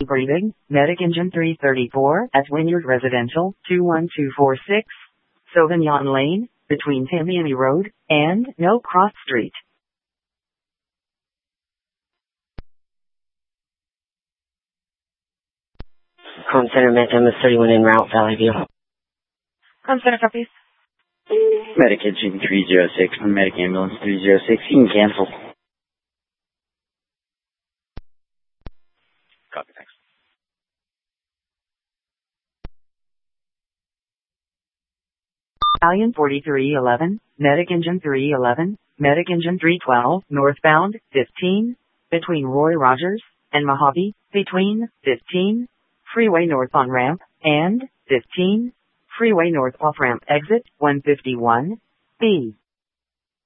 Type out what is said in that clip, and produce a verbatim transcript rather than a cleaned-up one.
Breathing, Medic Engine three thirty-four at Wynyard Residential, two one two four six, Sauvignon Lane, between Tamiami Road and No Cross Street. Com Center, Med M S thirty-one en route, Valley View. Com Center, copies. Medic Engine three oh six, Medic Ambulance three oh six, you can cancel. Copy, thanks. Alien forty-three eleven, Medic Engine three eleven, Medic Engine three twelve, northbound, fifteen, between Roy Rogers and Mojave, between fifteen, Freeway north on ramp, and fifteen, Freeway north off ramp exit one fifty-one, B.